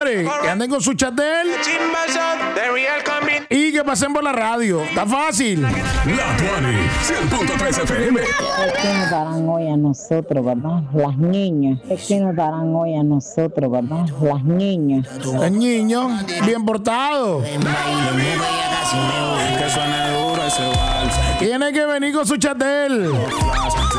señores, que anden con su chatel y que pasen por la radio. Está fácil. La 100.3 FM. Es que nos darán hoy a nosotros, ¿verdad? Las niñas. Es que nos darán hoy a nosotros, ¿verdad? Las niñas. El niño, bien portado. Que suene duro ese vals. Tiene que venir con su chatel.